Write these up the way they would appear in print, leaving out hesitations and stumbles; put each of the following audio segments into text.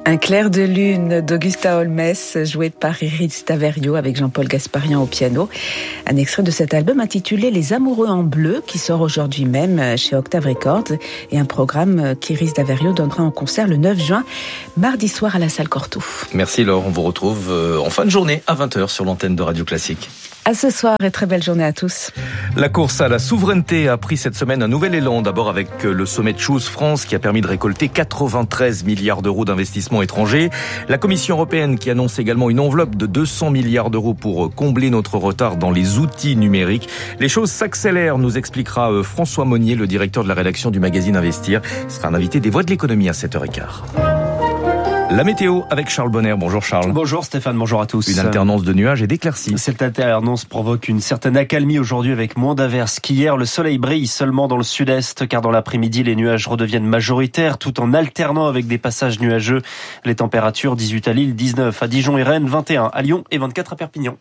Un clair de lune d'Augusta Holmes, joué par Iris Taverio avec Jean-Paul Gasparian au piano. Un extrait de cet album intitulé Les Amoureux en bleu qui sort aujourd'hui même chez Octave Records et un programme qu'Iris Taverio donnera en concert le 9 juin, mardi soir à la salle Cortot. Merci Laure, on vous retrouve en fin de journée à 20h sur l'antenne de Radio Classique. À ce soir et très belle journée à tous. La course à la souveraineté a pris cette semaine un nouvel élan. D'abord avec le sommet de Choose France qui a permis de récolter 93 milliards d'euros d'investissements étrangers. La Commission européenne qui annonce également une enveloppe de 200 milliards d'euros pour combler notre retard dans les outils numériques. Les choses s'accélèrent, nous expliquera François Monnier, le directeur de la rédaction du magazine Investir. Il sera un invité des Voix de l'économie à 7h15. La météo avec Charles Bonner. Bonjour Charles. Bonjour Stéphane, bonjour à tous. Une alternance de nuages et d'éclaircies. Cette alternance provoque une certaine accalmie aujourd'hui avec moins d'averses qu'hier. Le soleil brille seulement dans le sud-est car dans l'après-midi les nuages redeviennent majoritaires tout en alternant avec des passages nuageux. Les températures 18 à Lille, 19 à Dijon et Rennes, 21 à Lyon et 24 à Perpignan.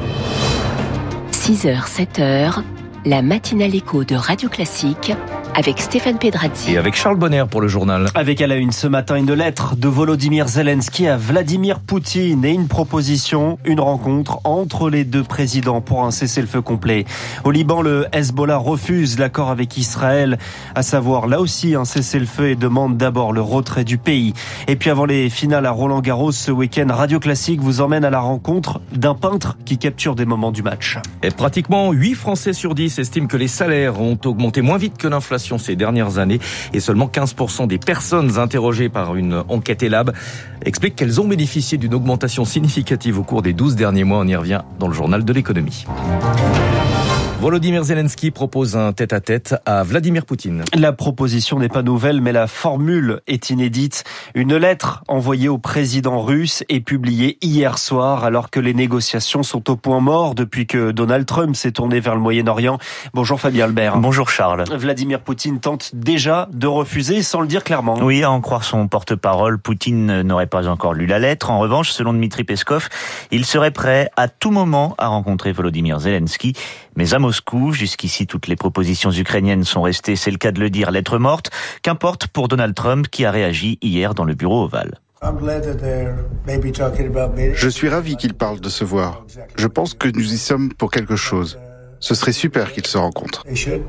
6h, 7h, la matinale écho de Radio Classique avec Stéphane Pedrazzi. Et avec Charles Bonner pour le journal. Avec à la une ce matin une lettre de Volodymyr Zelensky à Vladimir Poutine et une proposition, une rencontre entre les deux présidents pour un cessez-le-feu complet. Au Liban, le Hezbollah refuse l'accord avec Israël, à savoir là aussi un cessez-le-feu et demande d'abord le retrait du pays. Et puis avant les finales à Roland-Garros ce week-end, Radio Classique vous emmène à la rencontre d'un peintre qui capture des moments du match. Et pratiquement 8 Français sur 10 estiment que les salaires ont augmenté moins vite que l'inflation ces dernières années et seulement 15% des personnes interrogées par une enquête Elab expliquent qu'elles ont bénéficié d'une augmentation significative au cours des 12 derniers mois. On y revient dans le journal de l'économie. Volodymyr Zelensky propose un tête-à-tête à Vladimir Poutine. La proposition n'est pas nouvelle, mais la formule est inédite. Une lettre envoyée au président russe est publiée hier soir, alors que les négociations sont au point mort depuis que Donald Trump s'est tourné vers le Moyen-Orient. Bonjour Fabien Albert. Bonjour Charles. Vladimir Poutine tente déjà de refuser sans le dire clairement. Oui, à en croire son porte-parole, Poutine n'aurait pas encore lu la lettre. En revanche, selon Dmitri Peskov, il serait prêt à tout moment à rencontrer Volodymyr Zelensky. Mais à Moscou, jusqu'ici, toutes les propositions ukrainiennes sont restées, c'est le cas de le dire, lettre morte. Qu'importe pour Donald Trump qui a réagi hier dans le bureau ovale. Je suis ravi qu'ils parlent de se voir. Je pense que nous y sommes pour quelque chose. Ce serait super qu'ils se rencontrent.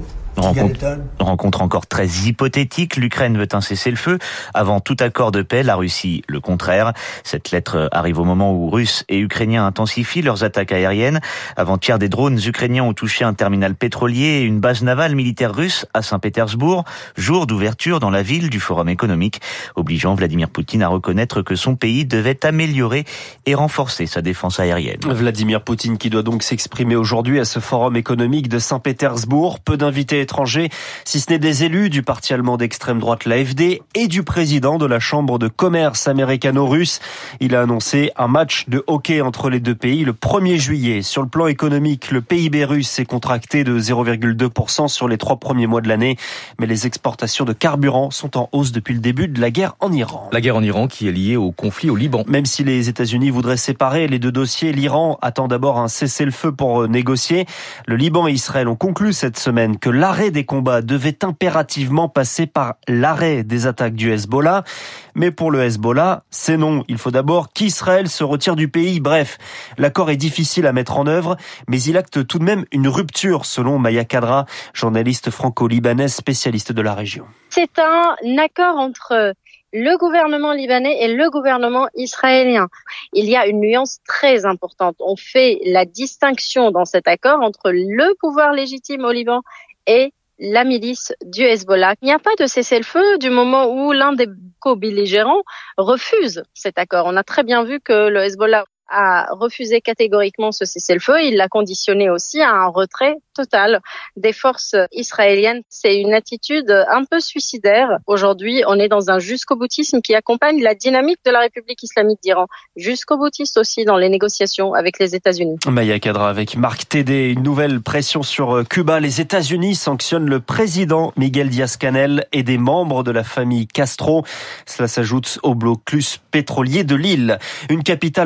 Rencontre encore très hypothétique. L'Ukraine veut un cessez-le-feu. Avant tout accord de paix, la Russie le contraire. Cette lettre arrive au moment où Russes et Ukrainiens intensifient leurs attaques aériennes. Avant-hier, des drones ukrainiens ont touché un terminal pétrolier et une base navale militaire russe à Saint-Pétersbourg. Jour d'ouverture dans la ville du Forum économique, obligeant Vladimir Poutine à reconnaître que son pays devait améliorer et renforcer sa défense aérienne. Vladimir Poutine qui doit donc s'exprimer aujourd'hui à ce Forum économique de Saint-Pétersbourg. Peu d'invités étrangers, si ce n'est des élus du parti allemand d'extrême droite, l'AfD, et du président de la Chambre de commerce américano-russe. Il a annoncé un match de hockey entre les deux pays le 1er juillet. Sur le plan économique, le PIB russe s'est contracté de 0,2% sur les 3 premiers mois de l'année. Mais les exportations de carburant sont en hausse depuis le début de la guerre en Iran. La guerre en Iran qui est liée au conflit au Liban. Même si les États-Unis voudraient séparer les deux dossiers, l'Iran attend d'abord un cessez-le-feu pour négocier. Le Liban et Israël ont conclu cette semaine que l'arrêt des combats devait impérativement passer par l'arrêt des attaques du Hezbollah. Mais pour le Hezbollah, c'est non. Il faut d'abord qu'Israël se retire du pays. Bref, l'accord est difficile à mettre en œuvre, mais il acte tout de même une rupture, selon Maya Kadra, journaliste franco-libanaise spécialiste de la région. C'est un accord entre le gouvernement libanais et le gouvernement israélien. Il y a une nuance très importante. On fait la distinction dans cet accord entre le pouvoir légitime au Liban et la milice du Hezbollah. Il n'y a pas de cessez-le-feu du moment où l'un des co-belligérants refuse cet accord. On a très bien vu que le Hezbollah a refusé catégoriquement ce cessez-le-feu. Il l'a conditionné aussi à un retrait total des forces israéliennes. C'est une attitude un peu suicidaire. Aujourd'hui, on est dans un jusqu'au-boutisme qui accompagne la dynamique de la République islamique d'Iran. Jusqu'au-boutiste aussi dans les négociations avec les États-Unis. Maya Kadra avec Marc Tédé. Une nouvelle pression sur Cuba. Les États-Unis sanctionnent le président Miguel Díaz-Canel et des membres de la famille Castro. Cela s'ajoute au blocus pétrolier de l'île. Une capitale à son image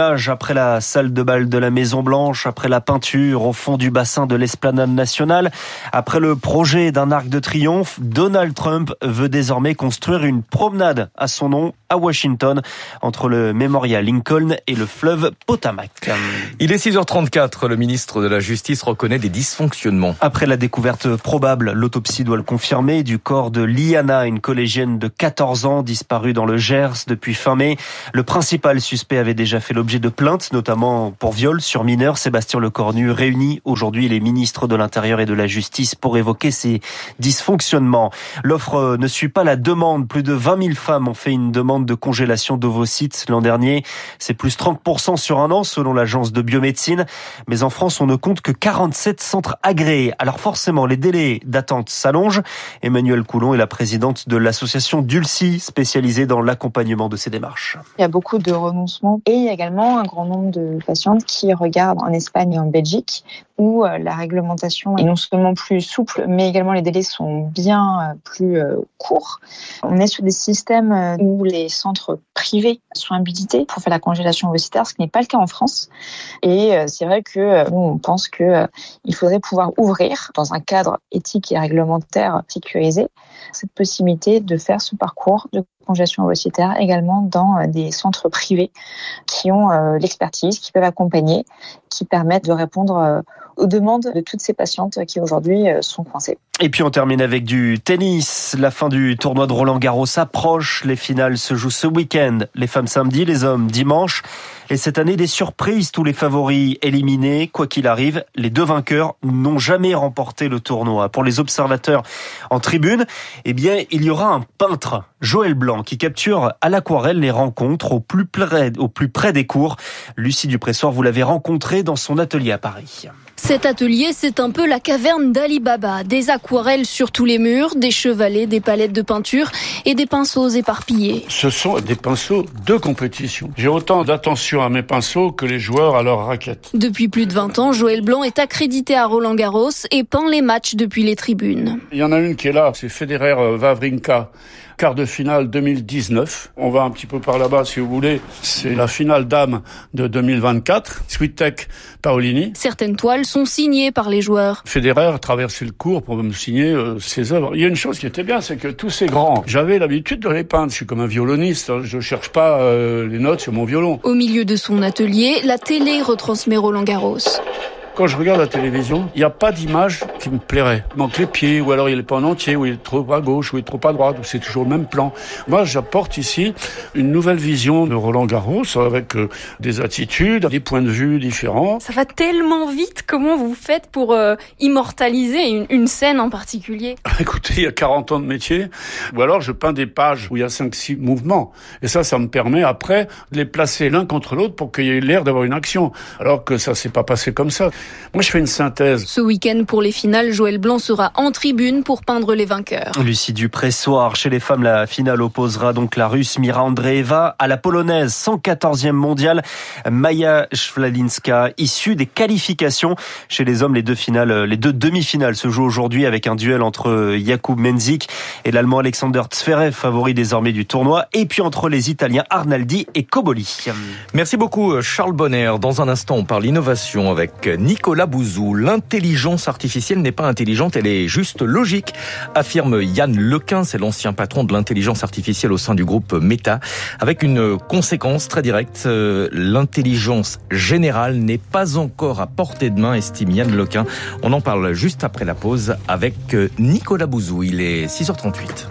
l'image après la salle de bal de la Maison-Blanche, après la peinture au fond du bassin de l'Esplanade nationale, après le projet d'un arc de triomphe, Donald Trump veut désormais construire une promenade à son nom à Washington, entre le mémorial Lincoln et le fleuve Potomac. Il est 6h34, le ministre de la Justice reconnaît des dysfonctionnements. Après la découverte probable, l'autopsie doit le confirmer, du corps de Liana, une collégienne de 14 ans disparue dans le Gers depuis fin mai. Le principal suspect avait déjà fait l'objet de plaintes, notamment pour viol sur mineur. Sébastien Lecornu réunit aujourd'hui les ministres de l'Intérieur et de la Justice pour évoquer ces dysfonctionnements. L'offre ne suit pas la demande. Plus de 20 000 femmes ont fait une demande de congélation d'ovocytes l'an dernier. C'est plus 30% sur un an selon l'agence de biomédecine. Mais en France, on ne compte que 47 centres agréés. Alors forcément, les délais d'attente s'allongent. Emmanuelle Coulon est la présidente de l'association Dulci, spécialisée dans l'accompagnement de ces démarches. Il y a beaucoup de renoncements et il y a également un grand nombre de patientes qui regardent en Espagne et en Belgique où la réglementation est non seulement plus souple, mais également les délais sont bien plus courts. On est sur des systèmes où les centres privés sont habilités pour faire la congélation ovocytaire, ce qui n'est pas le cas en France. Et c'est vrai que nous, on pense que il faudrait pouvoir ouvrir, dans un cadre éthique et réglementaire sécurisé, cette possibilité de faire ce parcours de congélation ovocytaire également dans des centres privés qui ont l'expertise, qui peuvent accompagner, qui permettent de répondre aux demandes de toutes ces patientes qui aujourd'hui sont coincées. Et puis on termine avec du tennis. La fin du tournoi de Roland-Garros approche. Les finales se jouent ce week-end. Les femmes samedi, les hommes dimanche. Et cette année, des surprises. Tous les favoris éliminés. Quoi qu'il arrive, les deux vainqueurs n'ont jamais remporté le tournoi. Pour les observateurs en tribune, eh bien, il y aura un peintre, Joël Blanc, qui capture à l'aquarelle les rencontres au plus près des cours. Lucie Dupressoir, vous l'avez rencontré dans son atelier à Paris. Cet atelier, c'est un peu la caverne d'Ali Baba. Des aquarelles sur tous les murs, des chevalets, des palettes de peinture et des pinceaux éparpillés. Ce sont des pinceaux de compétition. J'ai autant d'attention à mes pinceaux que les joueurs à leurs raquettes. Depuis plus de 20 ans, Joël Blanc est accrédité à Roland-Garros et peint les matchs depuis les tribunes. Il y en a une qui est là, c'est Federer-Wawrinka. Quart de finale 2019. On va un petit peu par là-bas si vous voulez. C'est la finale dames de 2024. Swiatek, Paolini. Certaines toiles sont signées par les joueurs. Federer a traversé le cours pour me signer ses œuvres. Il y a une chose qui était bien, c'est que tous ces grands, j'avais l'habitude de les peindre. Je suis comme un violoniste. Je cherche pas les notes sur mon violon. Au milieu de son atelier, la télé retransmet Roland-Garros. Quand je regarde la télévision, il n'y a pas d'image qui me plairait. Il manque les pieds, ou alors il n'est pas en entier, ou il est trop à gauche, ou il est trop à droite, ou c'est toujours le même plan. Moi, j'apporte ici une nouvelle vision de Roland-Garros, avec des attitudes, des points de vue différents. Ça va tellement vite, comment vous faites pour immortaliser une scène en particulier ? Écoutez, il y a 40 ans de métier, ou alors je peins des pages où il y a 5-6 mouvements. Et ça me permet après de les placer l'un contre l'autre pour qu'il y ait l'air d'avoir une action. Alors que ça s'est pas passé comme ça. Moi, je fais une synthèse. Ce week-end, pour les finales, Joël Blanc sera en tribune pour peindre les vainqueurs. Lucie Dupressoir. Chez les femmes, la finale opposera donc la Russe Mira Andreeva à la Polonaise 114e mondiale Maja Szwajlinska, issue des qualifications. Chez les hommes, les deux demi-finales se jouent aujourd'hui avec un duel entre Jakub Mensik et l'Allemand Alexander Zverev, favori désormais du tournoi, et puis entre les Italiens Arnaldi et Cobolli. Merci beaucoup Charles Bonner. Dans un instant, on parle innovation avec Nicolas Bouzou. L'intelligence artificielle n'est pas intelligente, elle est juste logique, affirme Yann Lequin, c'est l'ancien patron de l'intelligence artificielle au sein du groupe Meta, avec une conséquence très directe, l'intelligence générale n'est pas encore à portée de main, estime Yann Lequin. On en parle juste après la pause avec Nicolas Bouzou, il est 6h38.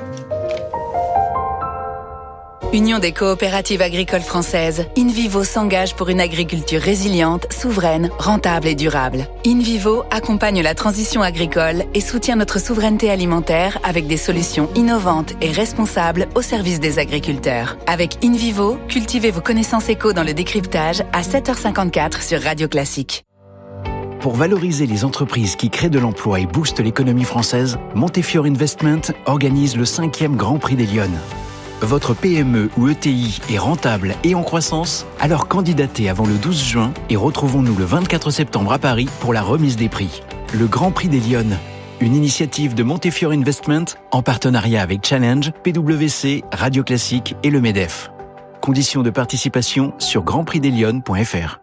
Union des coopératives agricoles françaises, InVivo s'engage pour une agriculture résiliente, souveraine, rentable et durable. InVivo accompagne la transition agricole et soutient notre souveraineté alimentaire avec des solutions innovantes et responsables au service des agriculteurs. Avec InVivo, cultivez vos connaissances éco dans le décryptage à 7h54 sur Radio Classique. Pour valoriser les entreprises qui créent de l'emploi et boostent l'économie française, Montefiore Investment organise le 5e Grand Prix des Lyonnes. Votre PME ou ETI est rentable et en croissance? Alors candidatez avant le 12 juin et retrouvons-nous le 24 septembre à Paris pour la remise des prix. Le Grand Prix des Lyonnes, une initiative de Montefiore Investment en partenariat avec Challenge, PwC, Radio Classique et le MEDEF. Conditions de participation sur grandprixdeslyonnes.fr.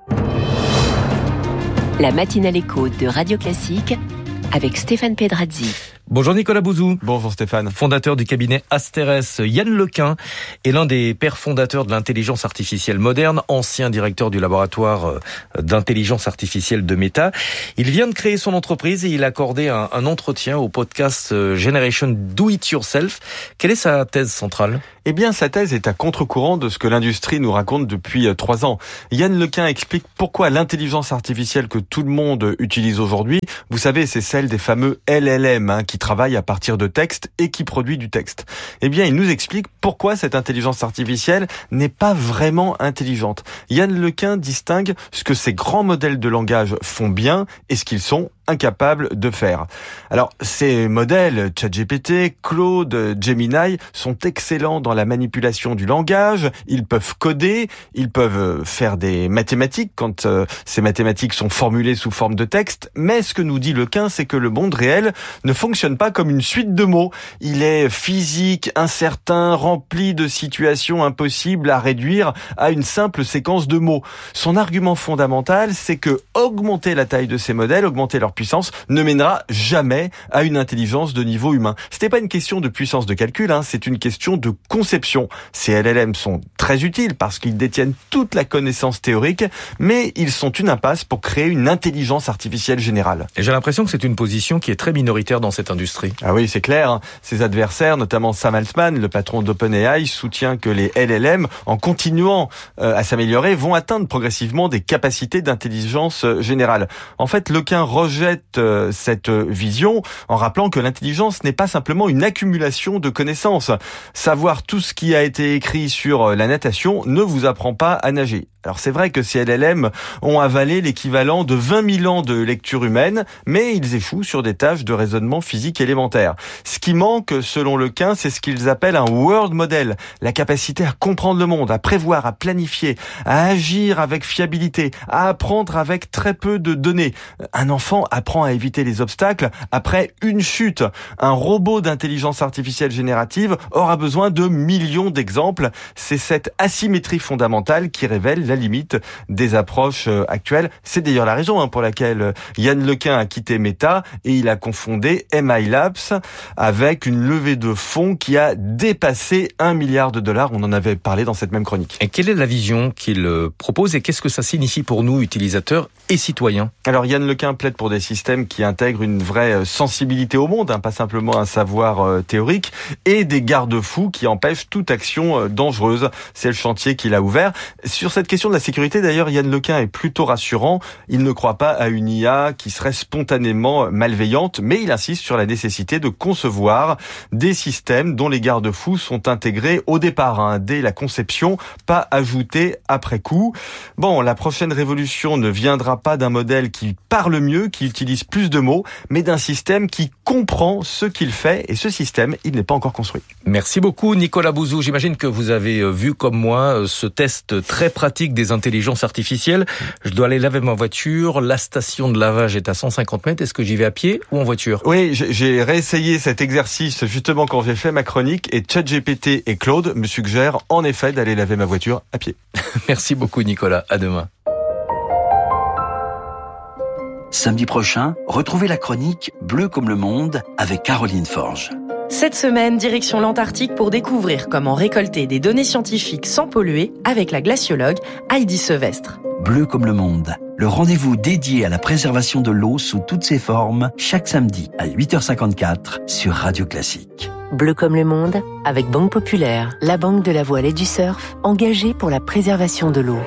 La matinale écho de Radio Classique avec Stéphane Pedrazzi. Bonjour Nicolas Bouzou. Bonjour Stéphane. Fondateur du cabinet Asterès. Yann Lequin est l'un des pères fondateurs de l'intelligence artificielle moderne, ancien directeur du laboratoire d'intelligence artificielle de Meta. Il vient de créer son entreprise et il a accordé un entretien au podcast Generation Do It Yourself. Quelle est sa thèse centrale ? Eh bien, sa thèse est à contre-courant de ce que l'industrie nous raconte depuis 3 ans. Yann Lequin explique pourquoi l'intelligence artificielle que tout le monde utilise aujourd'hui, vous savez, c'est celle des fameux LLM, qui travaillent à partir de textes et qui produit du texte. Eh bien, il nous explique pourquoi cette intelligence artificielle n'est pas vraiment intelligente. Yann Lequin distingue ce que ces grands modèles de langage font bien et ce qu'ils sont incapables de faire. Alors, ces modèles, ChatGPT, Claude, Gemini, sont excellents dans la manipulation du langage, ils peuvent coder, ils peuvent faire des mathématiques quand ces mathématiques sont formulées sous forme de texte, mais ce que nous dit Lequin, c'est que le monde réel ne fonctionne pas comme une suite de mots. Il est physique, incertain, rempli de situations impossibles à réduire à une simple séquence de mots. Son argument fondamental, c'est que augmenter la taille de ces modèles, augmenter leur puissance, ne mènera jamais à une intelligence de niveau humain. C'était pas une question de puissance de calcul, c'est une question de conception. Ces LLM sont très utiles parce qu'ils détiennent toute la connaissance théorique, mais ils sont une impasse pour créer une intelligence artificielle générale. Et j'ai l'impression que c'est une position qui est très minoritaire dans cette industrie. Ah oui, c'est clair. Ses adversaires, notamment Sam Altman, le patron d'OpenAI, soutient que les LLM, en continuant à s'améliorer, vont atteindre progressivement des capacités d'intelligence générale. En fait, Lequin rejette cette vision en rappelant que l'intelligence n'est pas simplement une accumulation de connaissances. Savoir tout ce qui a été écrit sur la natation ne vous apprend pas à nager. Alors c'est vrai que ces LLM ont avalé l'équivalent de 20 000 ans de lecture humaine, mais ils échouent sur des tâches de raisonnement physique élémentaire. Ce qui manque, selon Lequin, c'est ce qu'ils appellent un world model, la capacité à comprendre le monde, à prévoir, à planifier, à agir avec fiabilité, à apprendre avec très peu de données. Un enfant apprend à éviter les obstacles après une chute. Un robot d'intelligence artificielle générative aura besoin de millions d'exemples. C'est cette asymétrie fondamentale qui révèle la limite des approches actuelles. C'est d'ailleurs la raison pour laquelle Yann Lequin a quitté Meta et il a confondé MI Labs avec une levée de fonds qui a dépassé $1 milliard. On en avait parlé dans cette même chronique. Et quelle est la vision qu'il propose et qu'est-ce que ça signifie pour nous, utilisateurs et citoyens ? Alors Yann Lequin plaide pour des systèmes qui intègrent une vraie sensibilité au monde, pas simplement un savoir théorique, et des garde-fous qui empêchent toute action dangereuse. C'est le chantier qu'il a ouvert. Sur cette question de la sécurité, d'ailleurs, Yann Lequin est plutôt rassurant. Il ne croit pas à une IA qui serait spontanément malveillante, mais il insiste sur la nécessité de concevoir des systèmes dont les garde-fous sont intégrés au départ, dès la conception, pas ajoutés après coup. Bon, la prochaine révolution ne viendra pas d'un modèle qui parle mieux, qui utilise plus de mots, mais d'un système qui comprend ce qu'il fait, et ce système, il n'est pas encore construit. Merci beaucoup Nicolas Bouzou. J'imagine que vous avez vu comme moi ce test très pratique des intelligences artificielles. Je dois aller laver ma voiture, la station de lavage est à 150 mètres. Est-ce que j'y vais à pied ou en voiture ? Oui, j'ai réessayé cet exercice justement quand j'ai fait ma chronique et ChatGPT et Claude me suggèrent en effet d'aller laver ma voiture à pied. Merci beaucoup Nicolas, à demain. Samedi prochain, retrouvez la chronique Bleu comme le monde avec Caroline Forge. Cette semaine, direction l'Antarctique pour découvrir comment récolter des données scientifiques sans polluer avec la glaciologue Heidi Sevestre. Bleu comme le monde, le rendez-vous dédié à la préservation de l'eau sous toutes ses formes, chaque samedi à 8h54 sur Radio Classique. Bleu comme le monde, avec Banque Populaire, la banque de la voile et du surf, engagée pour la préservation de l'eau.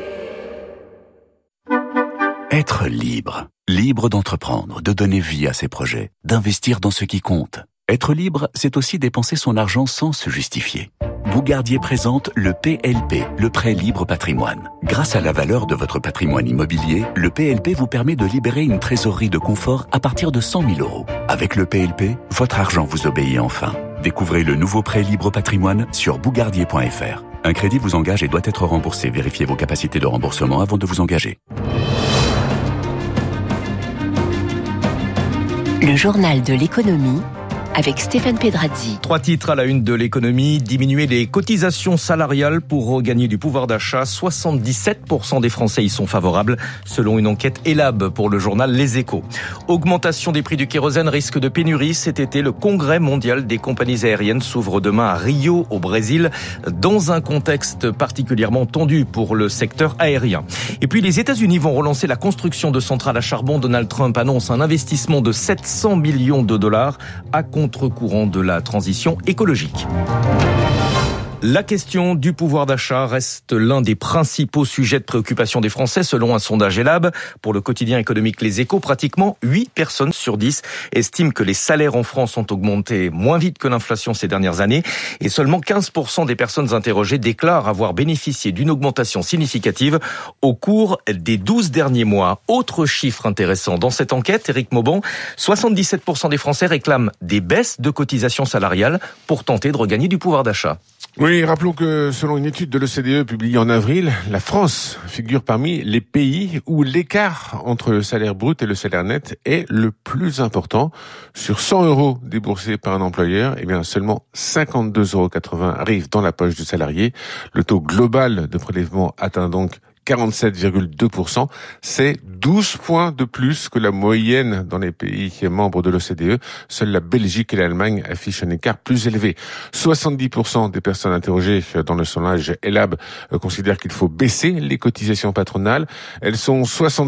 Être libre. Libre d'entreprendre, de donner vie à ses projets, d'investir dans ce qui compte. Être libre, c'est aussi dépenser son argent sans se justifier. Bougardier présente le PLP, le prêt libre patrimoine. Grâce à la valeur de votre patrimoine immobilier, le PLP vous permet de libérer une trésorerie de confort à partir de 100 000 €. Avec le PLP, votre argent vous obéit enfin. Découvrez le nouveau prêt libre patrimoine sur bougardier.fr. Un crédit vous engage et doit être remboursé. Vérifiez vos capacités de remboursement avant de vous engager. Le journal de l'économie avec Stéphane Pedrazzi. 3 titres à la une de l'économie. Diminuer les cotisations salariales pour regagner du pouvoir d'achat. 77% des Français y sont favorables, selon une enquête Elab pour le journal Les Échos. Augmentation des prix du kérosène, risque de pénurie. Cet été, le congrès mondial des compagnies aériennes s'ouvre demain à Rio, au Brésil, dans un contexte particulièrement tendu pour le secteur aérien. Et puis, les États-Unis vont relancer la construction de centrales à charbon. Donald Trump annonce un investissement de 700 millions de dollars à contre-courant de la transition écologique. La question du pouvoir d'achat reste l'un des principaux sujets de préoccupation des Français, selon un sondage Elab. Pour le quotidien économique Les Échos, pratiquement 8 personnes sur 10 estiment que les salaires en France ont augmenté moins vite que l'inflation ces dernières années. Et seulement 15% des personnes interrogées déclarent avoir bénéficié d'une augmentation significative au cours des 12 derniers mois. Autre chiffre intéressant dans cette enquête, Éric Mauban, 77% des Français réclament des baisses de cotisations salariales pour tenter de regagner du pouvoir d'achat. Oui, rappelons que selon une étude de l'OCDE publiée en avril, la France figure parmi les pays où l'écart entre le salaire brut et le salaire net est le plus important. Sur 100 € déboursés par un employeur, eh bien seulement 52,80 € arrivent dans la poche du salarié. Le taux global de prélèvement atteint donc 47,2%, c'est 12 points de plus que la moyenne dans les pays membres de l'OCDE. Seule la Belgique et l'Allemagne affichent un écart plus élevé. 70% des personnes interrogées dans le sondage Elab considèrent qu'il faut baisser les cotisations patronales. Elles sont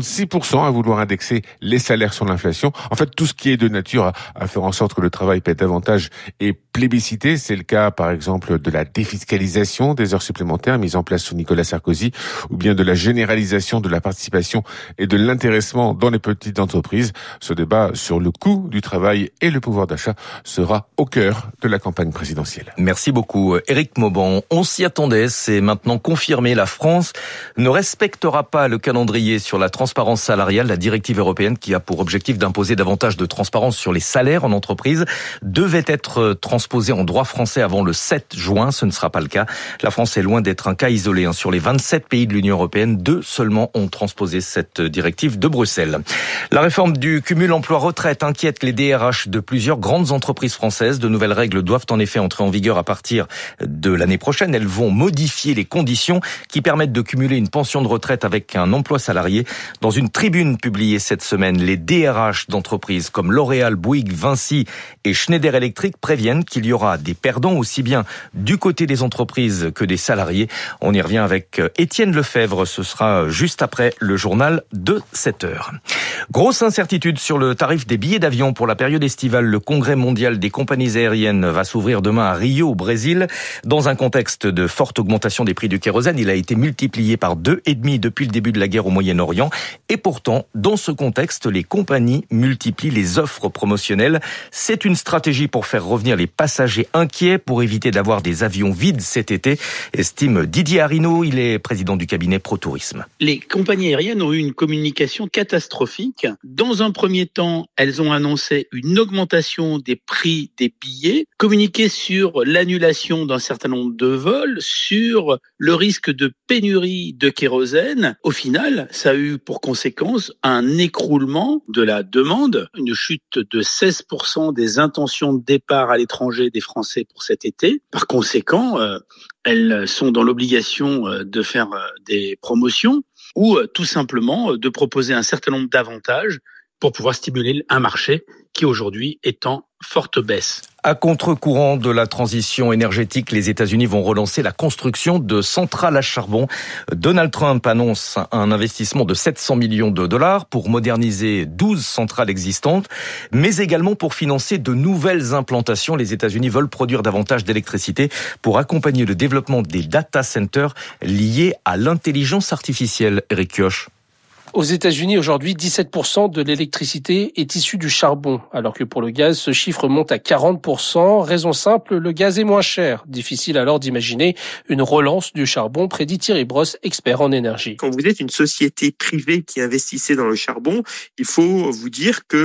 66% à vouloir indexer les salaires sur l'inflation. En fait, tout ce qui est de nature à faire en sorte que le travail paie davantage est plébiscité. C'est le cas, par exemple, de la défiscalisation des heures supplémentaires mise en place sous Nicolas Sarkozy, ou bien de la généralisation de la participation et de l'intéressement dans les petites entreprises. Ce débat sur le coût du travail et le pouvoir d'achat sera au cœur de la campagne présidentielle. Merci beaucoup, Éric Mauban. On s'y attendait, c'est maintenant confirmé. La France ne respectera pas le calendrier sur la transparence salariale. La directive européenne, qui a pour objectif d'imposer davantage de transparence sur les salaires en entreprise, devait être transposée en droit français avant le 7 juin. Ce ne sera pas le cas. La France est loin d'être un cas isolé. Sur les 27 pays de l'Union européenne, 2 seulement ont transposé cette directive de Bruxelles. La réforme du cumul emploi-retraite inquiète les DRH de plusieurs grandes entreprises françaises. De nouvelles règles doivent en effet entrer en vigueur à partir de l'année prochaine. Elles vont modifier les conditions qui permettent de cumuler une pension de retraite avec un emploi salarié. Dans une tribune publiée cette semaine, les DRH d'entreprises comme L'Oréal, Bouygues, Vinci et Schneider Electric préviennent qu'il y aura des perdants aussi bien du côté des entreprises que des salariés. On y revient avec Étienne Lefebvre. Ce sera juste après le journal de 7h. Grosse incertitude sur le tarif des billets d'avion pour la période estivale. Le congrès mondial des compagnies aériennes va s'ouvrir demain à Rio, au Brésil. Dans un contexte de forte augmentation des prix du kérosène, il a été multiplié par 2,5 depuis le début de la guerre au Moyen-Orient. Et pourtant, dans ce contexte, les compagnies multiplient les offres promotionnelles. C'est une stratégie pour faire revenir les passagers inquiets, pour éviter d'avoir des avions vides cet été, estime Didier Arinaud. Il est président du cabinet ProTourisme. Les compagnies aériennes ont eu une communication catastrophique. Dans un premier temps, elles ont annoncé une augmentation des prix des billets, communiqué sur l'annulation d'un certain nombre de vols, sur le risque de pénurie de kérosène. Au final, ça a eu pour conséquence un écroulement de la demande, une chute de 16% des intentions de départ à l'étranger des Français pour cet été. Par conséquent, elles sont dans l'obligation de faire des promotions ou tout simplement de proposer un certain nombre d'avantages pour pouvoir stimuler un marché qui aujourd'hui est en forte baisse. À contre-courant de la transition énergétique, les États-Unis vont relancer la construction de centrales à charbon. Donald Trump annonce un investissement de 700 millions de dollars pour moderniser 12 centrales existantes, mais également pour financer de nouvelles implantations. Les États-Unis veulent produire davantage d'électricité pour accompagner le développement des data centers liés à l'intelligence artificielle. Éric Kioch. Aux États-Unis, aujourd'hui, 17% de l'électricité est issue du charbon, alors que pour le gaz, ce chiffre monte à 40%. Raison simple, le gaz est moins cher. Difficile alors d'imaginer une relance du charbon, prédit Thierry Brosse, expert en énergie. Quand vous êtes une société privée qui investissait dans le charbon, il faut vous dire que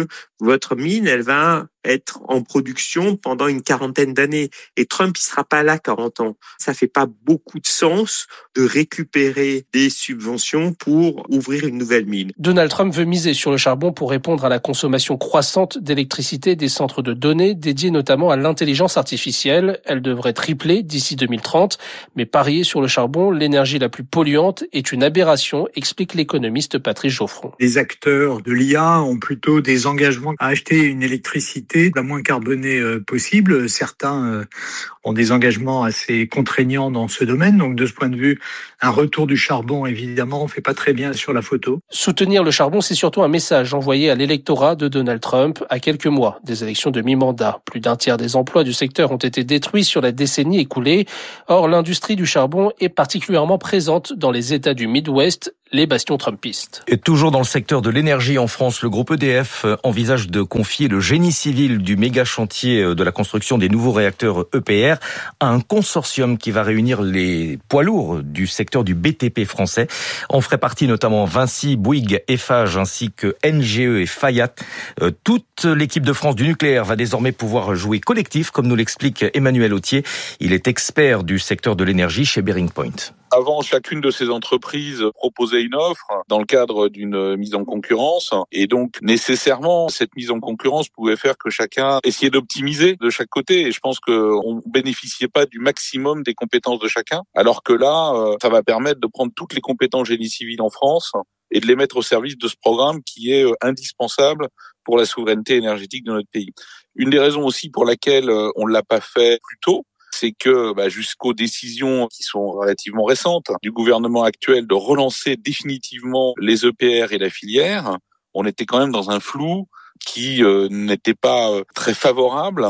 votre mine, elle va être en production pendant une quarantaine d'années. Et Trump, il sera pas là 40 ans. Ça fait pas beaucoup de sens de récupérer des subventions pour ouvrir une nouvelle mine. Donald Trump veut miser sur le charbon pour répondre à la consommation croissante d'électricité des centres de données dédiés notamment à l'intelligence artificielle. Elle devrait tripler d'ici 2030. Mais parier sur le charbon, l'énergie la plus polluante, est une aberration, explique l'économiste Patrice Geoffron. Les acteurs de l'IA ont plutôt des engagements à acheter une électricité la moins carbonée possible. Certains ont des engagements assez contraignants dans ce domaine. Donc de ce point de vue, un retour du charbon, évidemment, on fait pas très bien sur la photo. Soutenir le charbon, c'est surtout un message envoyé à l'électorat de Donald Trump à quelques mois des élections de mi-mandat. Plus d'un tiers des emplois du secteur ont été détruits sur la décennie écoulée. Or, l'industrie du charbon est particulièrement présente dans les États du Midwest, les bastions trumpistes. Et toujours dans le secteur de l'énergie en France, le groupe EDF envisage de confier le génie civil du méga chantier de la construction des nouveaux réacteurs EPR à un consortium qui va réunir les poids lourds du secteur du BTP français. En ferait partie notamment Vinci, Bouygues, Eiffage ainsi que NGE et Fayat. Toute l'équipe de France du nucléaire va désormais pouvoir jouer collectif, comme nous l'explique Emmanuel Autier. Il est expert du secteur de l'énergie chez Bearing Point. Avant, chacune de ces entreprises proposait une offre dans le cadre d'une mise en concurrence. Et donc, nécessairement, cette mise en concurrence pouvait faire que chacun essayait d'optimiser de chaque côté. Et je pense qu'on ne bénéficiait pas du maximum des compétences de chacun. Alors que là, ça va permettre de prendre toutes les compétences génie civil en France et de les mettre au service de ce programme qui est indispensable pour la souveraineté énergétique de notre pays. Une des raisons aussi pour laquelle on ne l'a pas fait plus tôt, c'est que jusqu'aux décisions qui sont relativement récentes du gouvernement actuel de relancer définitivement les EPR et la filière, on était quand même dans un flou qui n'était pas très favorable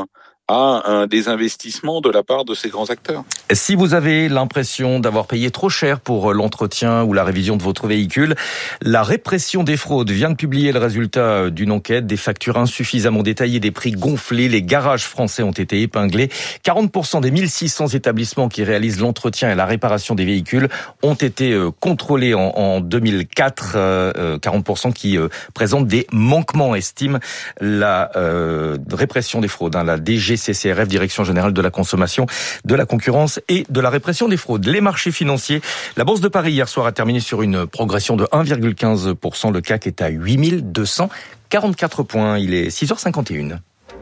à un désinvestissement de la part de ces grands acteurs. Si vous avez l'impression d'avoir payé trop cher pour l'entretien ou la révision de votre véhicule, la répression des fraudes vient de publier le résultat d'une enquête. Des factures insuffisamment détaillées, des prix gonflés, les garages français ont été épinglés. 40% des 1600 établissements qui réalisent l'entretien et la réparation des véhicules ont été contrôlés en 2004. 40% qui présentent des manquements, estime la répression des fraudes, la DGCCRF, Direction Générale de la Consommation, de la Concurrence et de la Répression des Fraudes. Les marchés financiers, la Bourse de Paris hier soir a terminé sur une progression de 1,15%. Le CAC est à 8244 points. Il est 6h51.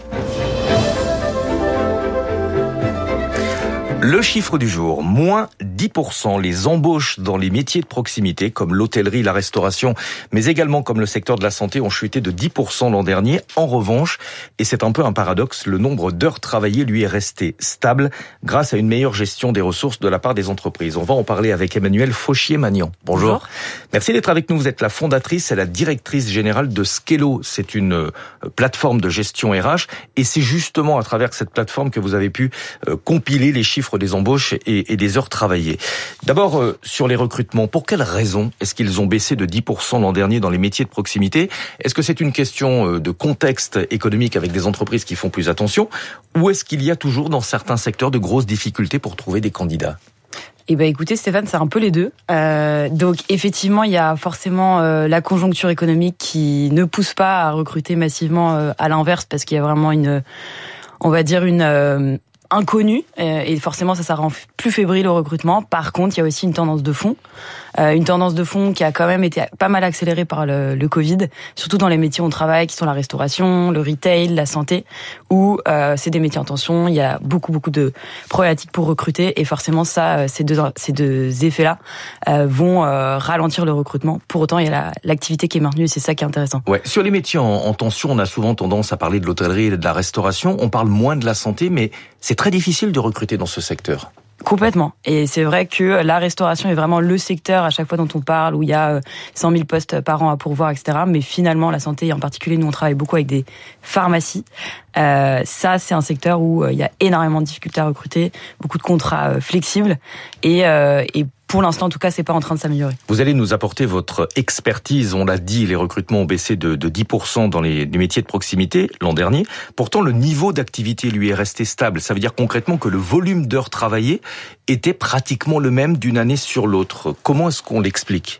Le chiffre du jour, moins 10%. Les embauches dans les métiers de proximité, comme l'hôtellerie, la restauration, mais également comme le secteur de la santé, ont chuté de 10% l'an dernier. En revanche, et c'est un peu un paradoxe, le nombre d'heures travaillées, lui, est resté stable grâce à une meilleure gestion des ressources de la part des entreprises. On va en parler avec Emmanuelle Fauchier-Magnan. Bonjour. Merci d'être avec nous. Vous êtes la fondatrice et la directrice générale de Skello. C'est une plateforme de gestion RH et c'est justement à travers cette plateforme que vous avez pu compiler les chiffres des embauches et des heures travaillées. D'abord, sur les recrutements, pour quelles raisons est-ce qu'ils ont baissé de 10% l'an dernier dans les métiers de proximité ? Est-ce que c'est une question de contexte économique avec des entreprises qui font plus attention ? Ou est-ce qu'il y a toujours dans certains secteurs de grosses difficultés pour trouver des candidats ? Écoutez Stéphane, c'est un peu les deux. Donc effectivement, il y a forcément la conjoncture économique qui ne pousse pas à recruter massivement à l'inverse parce qu'il y a vraiment une inconnue et forcément ça rend plus fébrile au recrutement. Par contre, il y a aussi une tendance de fond qui a quand même été pas mal accélérée par le Covid, surtout dans les métiers où on travaille, qui sont la restauration, le retail, la santé, où c'est des métiers en tension, il y a beaucoup de problématiques pour recruter et forcément ces deux effets-là vont ralentir le recrutement. Pour autant, il y a l'activité qui est maintenue et c'est ça qui est intéressant. Ouais, sur les métiers en tension, on a souvent tendance à parler de l'hôtellerie et de la restauration, on parle moins de la santé, mais c'est très difficile de recruter dans ce secteur. Complètement. Et c'est vrai que la restauration est vraiment le secteur à chaque fois dont on parle, où il y a 100 000 postes par an à pourvoir, etc. Mais finalement, la santé, et en particulier, nous, on travaille beaucoup avec des pharmacies. Ça, c'est un secteur où il y a énormément de difficultés à recruter, beaucoup de contrats flexibles. Et pour l'instant, en tout cas, c'est pas en train de s'améliorer. Vous allez nous apporter votre expertise. On l'a dit, les recrutements ont baissé de 10% dans les métiers de proximité l'an dernier. Pourtant, le niveau d'activité, lui, est resté stable. Ça veut dire concrètement que le volume d'heures travaillées était pratiquement le même d'une année sur l'autre. Comment est-ce qu'on l'explique ?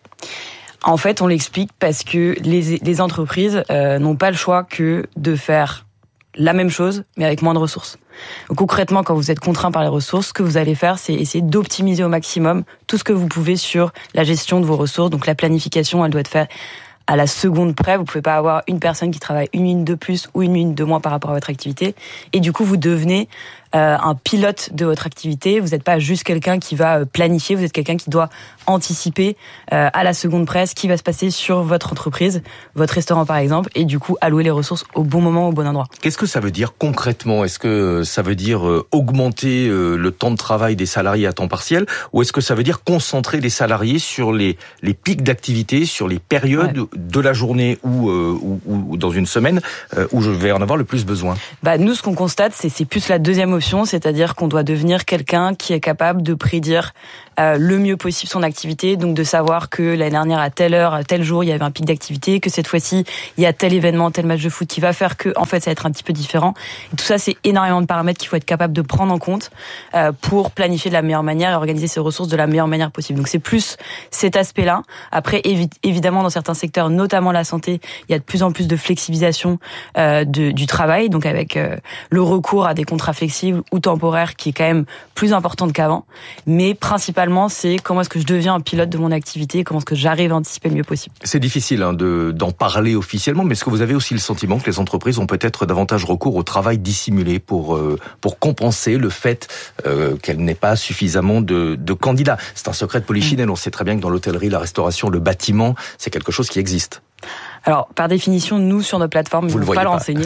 En fait, on l'explique parce que les entreprises n'ont pas le choix que de faire la même chose, mais avec moins de ressources. Donc, concrètement, quand vous êtes contraint par les ressources, ce que vous allez faire, c'est essayer d'optimiser au maximum tout ce que vous pouvez sur la gestion de vos ressources. Donc, la planification, elle doit être faite à la seconde près. Vous pouvez pas avoir une personne qui travaille une minute de plus ou une minute de moins par rapport à votre activité. Et du coup, vous devenez un pilote de votre activité. Vous n'êtes pas juste quelqu'un qui va planifier, vous êtes quelqu'un qui doit anticiper à la seconde près ce qui va se passer sur votre entreprise, votre restaurant par exemple, et du coup allouer les ressources au bon moment, au bon endroit. Qu'est-ce que ça veut dire concrètement ? Est-ce que ça veut dire augmenter le temps de travail des salariés à temps partiel, ou est-ce que ça veut dire concentrer les salariés sur les pics d'activité, sur les périodes de la journée ou dans une semaine où je vais en avoir le plus besoin ? Nous, ce qu'on constate, c'est plus la deuxième option, c'est-à-dire qu'on doit devenir quelqu'un qui est capable de prédire le mieux possible son activité, donc de savoir que l'année dernière à telle heure, à tel jour, il y avait un pic d'activité, que cette fois-ci, il y a tel événement, tel match de foot qui va faire que, en fait, ça va être un petit peu différent. Et tout ça, c'est énormément de paramètres qu'il faut être capable de prendre en compte pour planifier de la meilleure manière et organiser ses ressources de la meilleure manière possible. Donc c'est plus cet aspect-là. Après, évidemment, dans certains secteurs, notamment la santé, il y a de plus en plus de flexibilisation du travail, donc avec le recours à des contrats flexibles ou temporaires qui est quand même plus importante qu'avant. Mais principalement, c'est comment est-ce que je deviens un pilote de mon activité, comment est-ce que j'arrive à anticiper le mieux possible. C'est difficile d'en parler officiellement, mais est-ce que vous avez aussi le sentiment que les entreprises ont peut-être davantage recours au travail dissimulé pour compenser le fait qu'elles n'aient pas suffisamment de candidats ? C'est un secret de polichinelle, on sait très bien que dans l'hôtellerie, la restauration, le bâtiment, c'est quelque chose qui existe. Alors, par définition, nous, sur notre plateforme, ils ne vont pas le renseigner.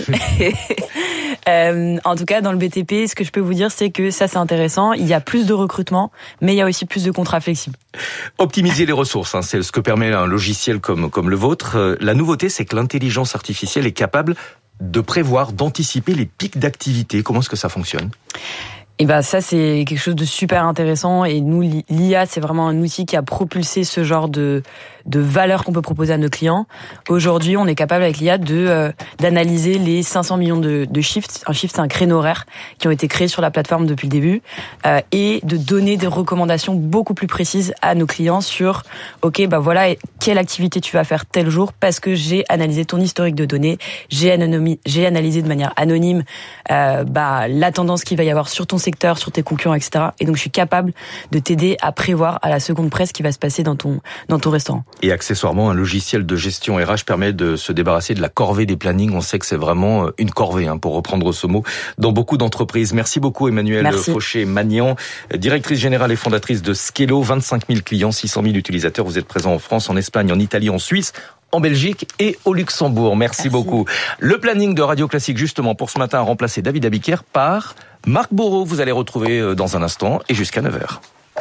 En tout cas, dans le BTP, ce que je peux vous dire, c'est que ça, c'est intéressant. Il y a plus de recrutement, mais il y a aussi plus de contrats flexibles. Optimiser les ressources, c'est ce que permet un logiciel comme le vôtre. La nouveauté, c'est que l'intelligence artificielle est capable de prévoir, d'anticiper les pics d'activité. Comment est-ce que ça fonctionne ? Et ça, c'est quelque chose de super intéressant. Et nous, l'IA, c'est vraiment un outil qui a propulsé ce genre de valeur qu'on peut proposer à nos clients. Aujourd'hui, on est capable avec l'IA d'analyser les 500 millions de shifts. Un shift, c'est un créneau horaire qui ont été créés sur la plateforme depuis le début, et de donner des recommandations beaucoup plus précises à nos clients sur voilà quelle activité tu vas faire tel jour parce que j'ai analysé ton historique de données, j'ai analysé de manière anonyme la tendance qu'il va y avoir sur ton secteur, sur tes concurrents, etc. Et donc je suis capable de t'aider à prévoir à la seconde près ce qui va se passer dans ton restaurant. Et accessoirement, un logiciel de gestion RH permet de se débarrasser de la corvée des plannings. On sait que c'est vraiment une corvée, pour reprendre ce mot, dans beaucoup d'entreprises. Merci beaucoup Emmanuelle Fauché-Magnan, directrice générale et fondatrice de Skello. 25 000 clients, 600 000 utilisateurs. Vous êtes présent en France, en Espagne, en Italie, en Suisse, en Belgique et au Luxembourg. Merci beaucoup. Le planning de Radio Classique, justement, pour ce matin, a remplacé David Abiker par Marc Bourreau. Vous allez retrouver dans un instant et jusqu'à 9h.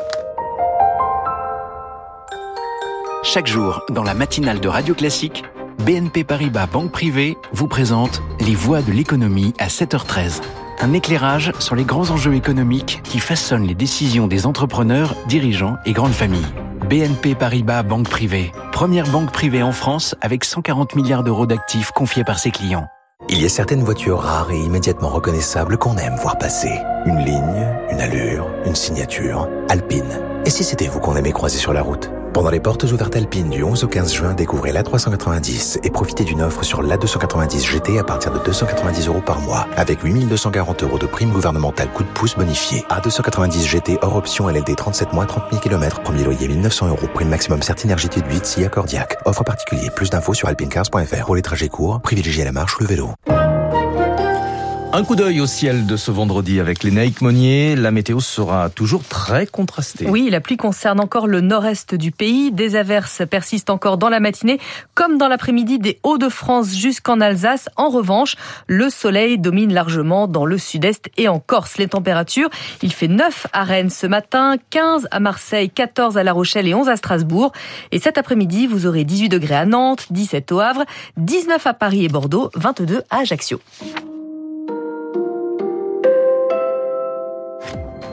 Chaque jour, dans la matinale de Radio Classique, BNP Paribas Banque Privée vous présente Les Voix de l'économie à 7h13. Un éclairage sur les grands enjeux économiques qui façonnent les décisions des entrepreneurs, dirigeants et grandes familles. BNP Paribas Banque Privée, première banque privée en France avec 140 milliards d'euros d'actifs confiés par ses clients. Il y a certaines voitures rares et immédiatement reconnaissables qu'on aime voir passer. Une ligne, une allure, une signature. Alpine. Et si c'était vous qu'on aimait croiser sur la route ? Pendant les portes ouvertes Alpine du 11 au 15 juin, découvrez l'A390 et profitez d'une offre sur l'A290 GT à partir de 290 € par mois, avec 8 240 € de prime gouvernementale coup de pouce bonifiée. A290 GT hors option LLD 37 mois, 30 000 km, premier loyer 1 900 €, prime maximum Certinergie de 8, SIA Cordiac. Offre particulier, plus d'infos sur alpinecars.fr. Pour les trajets courts, privilégiez la marche ou le vélo. Un coup d'œil au ciel de ce vendredi avec Lénaïque Monnier. La météo sera toujours très contrastée. Oui, la pluie concerne encore le nord-est du pays. Des averses persistent encore dans la matinée, comme dans l'après-midi des Hauts-de-France jusqu'en Alsace. En revanche, le soleil domine largement dans le sud-est et en Corse. Les températures, il fait 9 à Rennes ce matin, 15 à Marseille, 14 à La Rochelle et 11 à Strasbourg. Et cet après-midi, vous aurez 18 degrés à Nantes, 17 au Havre, 19 à Paris et Bordeaux, 22 à Ajaccio.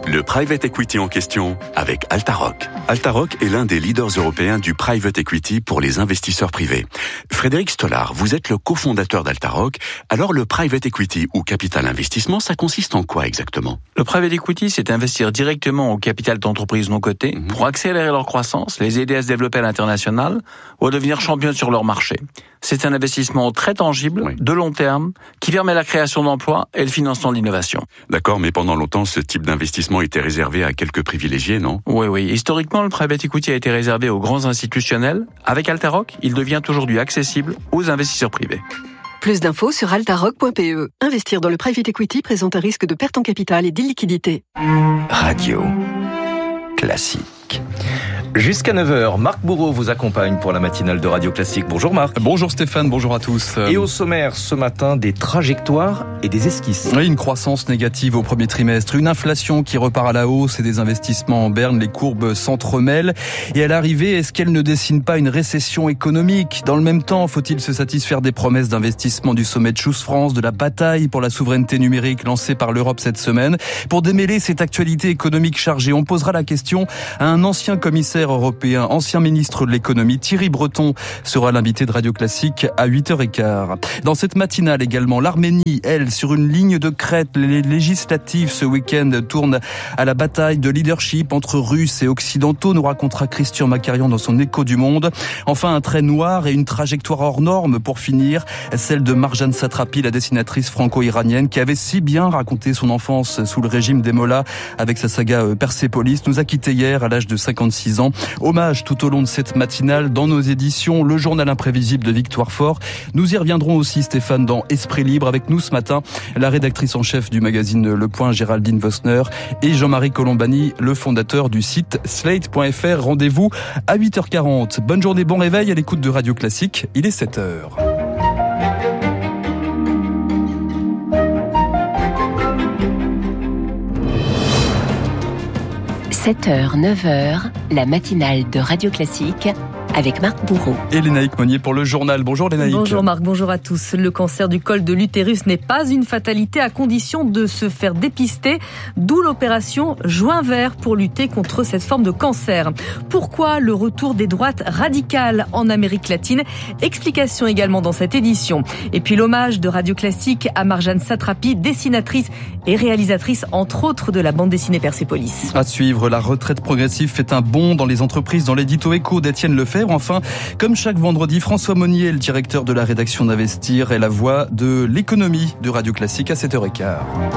Le private equity en question avec Altaroc. Altaroc est l'un des leaders européens du private equity pour les investisseurs privés. Frédéric Stollard, vous êtes le cofondateur d'Altaroc. Alors le private equity ou capital investissement, ça consiste en quoi exactement? Le private equity, c'est investir directement au capital d'entreprises non cotées pour accélérer leur croissance, les aider à se développer à l'international ou à devenir champions sur leur marché. C'est un investissement très tangible, de long terme, qui permet la création d'emplois et le financement de l'innovation. D'accord, mais pendant longtemps, ce type d'investissement était réservé à quelques privilégiés, non? Oui. Historiquement, le private equity a été réservé aux grands institutionnels. Avec Altaroc, il devient aujourd'hui accessible aux investisseurs privés. Plus d'infos sur altaroc.pe. Investir dans le private equity présente un risque de perte en capital et d'illiquidité. Radio Classique. Jusqu'à 9h, Marc Bourreau vous accompagne pour la matinale de Radio Classique. Bonjour Marc. Bonjour Stéphane, bonjour à tous. Et au sommaire ce matin, des trajectoires et des esquisses. Oui, une croissance négative au premier trimestre, une inflation qui repart à la hausse et des investissements en berne, les courbes s'entremêlent. Et à l'arrivée, est-ce qu'elle ne dessine pas une récession économique? Dans le même temps, faut-il se satisfaire des promesses d'investissement du sommet de Choose France, de la bataille pour la souveraineté numérique lancée par l'Europe cette semaine? Pour démêler cette actualité économique chargée, on posera la question à un ancien commissaire européen, ancien ministre de l'économie, Thierry Breton, sera l'invité de Radio Classique à 8h15. Dans cette matinale également, l'Arménie, elle, sur une ligne de crête. Les législatives ce week-end tournent à la bataille de leadership entre Russes et Occidentaux, nous racontera Christian Macarian dans son Écho du Monde. Enfin, un trait noir et une trajectoire hors norme pour finir, celle de Marjane Satrapi, la dessinatrice franco-iranienne qui avait si bien raconté son enfance sous le régime des Mollahs avec sa saga Persépolis, nous a quitté hier à l'âge de 56 ans. Hommage tout au long de cette matinale dans nos éditions, le journal imprévisible de Victoire Fort. Nous y reviendrons aussi, Stéphane, dans Esprit Libre. Avec nous ce matin, la rédactrice en chef du magazine Le Point, Géraldine Vosner, et Jean-Marie Colombani, le fondateur du site Slate.fr. Rendez-vous à 8h40. Bonne journée, bon réveil à l'écoute de Radio Classique. Il est 7h. 7h, 9h, la matinale de Radio Classique avec Marc Bourreau. Et Lénaïque Monnier pour le journal. Bonjour Lénaïque. Bonjour Marc, bonjour à tous. Le cancer du col de l'utérus n'est pas une fatalité à condition de se faire dépister, d'où l'opération Joint Vert pour lutter contre cette forme de cancer. Pourquoi le retour des droites radicales en Amérique latine? Explication également dans cette édition. Et puis l'hommage de Radio Classique à Marjane Satrapi, dessinatrice et réalisatrice entre autres de la bande dessinée Persépolis. À suivre, la retraite progressive fait un bond dans les entreprises dans l'édito Écho d'Étienne Lefebvre. Enfin, comme chaque vendredi, François Monnier, le directeur de la rédaction d'Investir, est la voix de l'économie de Radio Classique à 7h15.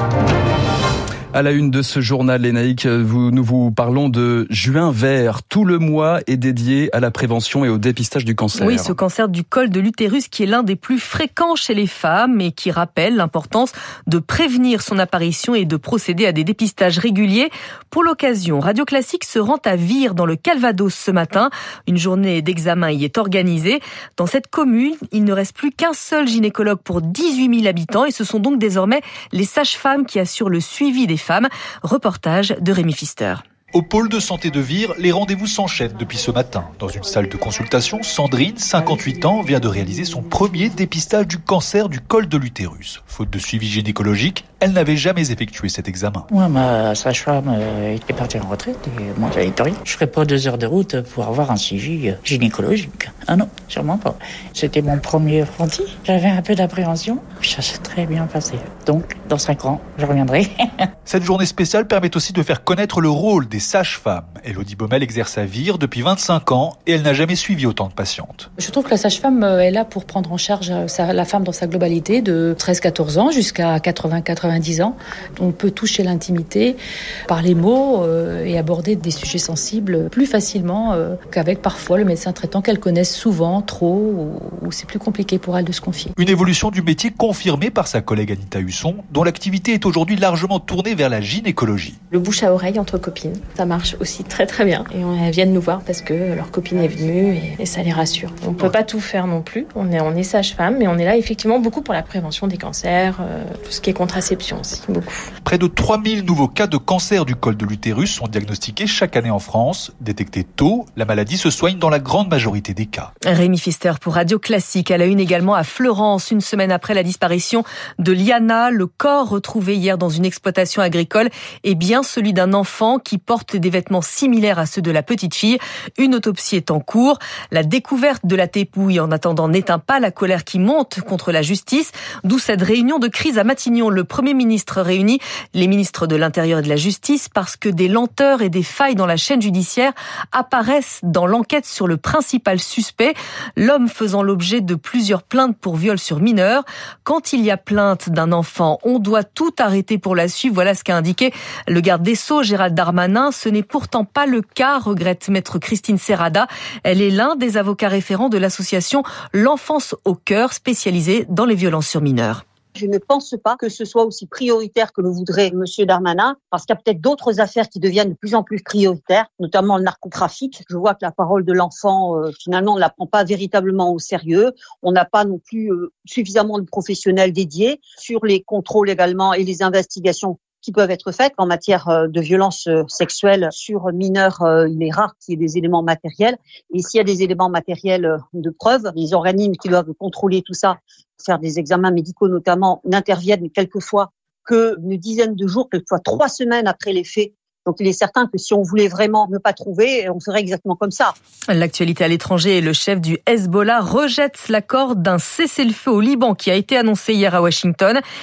À la une de ce journal, Lénaïque, nous vous parlons de Juin Vert. Tout le mois est dédié à la prévention et au dépistage du cancer. Oui, ce cancer du col de l'utérus qui est l'un des plus fréquents chez les femmes et qui rappelle l'importance de prévenir son apparition et de procéder à des dépistages réguliers. Pour l'occasion, Radio Classique se rend à Vire dans le Calvados ce matin. Une journée d'examen y est organisée. Dans cette commune, il ne reste plus qu'un seul gynécologue pour 18 000 habitants et ce sont donc désormais les sages-femmes qui assurent le suivi des femmes. Reportage de Rémi Pfister. Au pôle de santé de Vire, les rendez-vous s'enchaînent depuis ce matin. Dans une salle de consultation, Sandrine, 58 ans, vient de réaliser son premier dépistage du cancer du col de l'utérus. Faute de suivi gynécologique, elle n'avait jamais effectué cet examen. Moi, ma sage-femme est partie en retraite et moi, j'avais rien. Je ne ferais pas 2 heures de route pour avoir un suivi gynécologique. Ah non, sûrement pas. C'était mon premier apprenti. J'avais un peu d'appréhension. Ça s'est très bien passé. Donc, dans 5 ans, je reviendrai. Cette journée spéciale permet aussi de faire connaître le rôle des sages-femmes. Élodie Baumel exerce à Vire depuis 25 ans et elle n'a jamais suivi autant de patientes. Je trouve que la sage-femme est là pour prendre en charge la femme dans sa globalité de 13-14 ans jusqu'à 80-90 ans. On peut toucher l'intimité par les mots et aborder des sujets sensibles plus facilement qu'avec parfois le médecin traitant qu'elle connaisse souvent, trop, ou c'est plus compliqué pour elle de se confier. Une évolution du métier confirmée par sa collègue Anita Husson, dont l'activité est aujourd'hui largement tournée vers la gynécologie. Le bouche à oreille entre copines, ça marche aussi très très bien. Et elles viennent nous voir parce que leur copine est venue et ça les rassure. On ne peut pas tout faire non plus. On est sage-femme, mais on est là effectivement beaucoup pour la prévention des cancers, tout ce qui est contraception. d'adoption aussi, beaucoup. Près de 3000 nouveaux cas de cancer du col de l'utérus sont diagnostiqués chaque année en France. Détectés tôt, la maladie se soigne dans la grande majorité des cas. Rémi Pfister pour Radio Classique. À la une également à Fleurance, une semaine après la disparition de Liana, le corps retrouvé hier dans une exploitation agricole est bien celui d'un enfant qui porte des vêtements similaires à ceux de la petite fille. Une autopsie est en cours. La découverte de la dépouille en attendant n'éteint pas la colère qui monte contre la justice, d'où cette réunion de crise à Matignon. Le Premier ministre réunit les ministres de l'Intérieur et de la Justice parce que des lenteurs et des failles dans la chaîne judiciaire apparaissent dans l'enquête sur le principal suspect, l'homme faisant l'objet de plusieurs plaintes pour viol sur mineur. Quand il y a plainte d'un enfant, on doit tout arrêter pour la suivre. Voilà ce qu'a indiqué le garde des Sceaux, Gérald Darmanin. Ce n'est pourtant pas le cas, regrette maître Christine Serrada. Elle est l'un des avocats référents de l'association L'Enfance au cœur, spécialisée dans les violences sur mineurs. Je ne pense pas que ce soit aussi prioritaire que le voudrait Monsieur Darmanin, parce qu'il y a peut-être d'autres affaires qui deviennent de plus en plus prioritaires, notamment le narcotrafic. Je vois que la parole de l'enfant, finalement, on ne la prend pas véritablement au sérieux. On n'a pas non plus suffisamment de professionnels dédiés sur les contrôles également et les investigations qui peuvent être faites en matière de violences sexuelles sur mineurs. Il est rare qu'il y ait des éléments matériels. Et s'il y a des éléments matériels de preuve, les organismes qui doivent contrôler tout ça, faire des examens médicaux notamment, n'interviennent quelquefois qu'une dizaine de jours, quelquefois 3 semaines après les faits. Donc il est certain que si on voulait vraiment ne pas trouver, on ferait exactement comme ça. L'actualité à l'étranger, le chef du Hezbollah rejette l'accord d'un cessez-le-feu au Liban qui a été annoncé hier à Washington.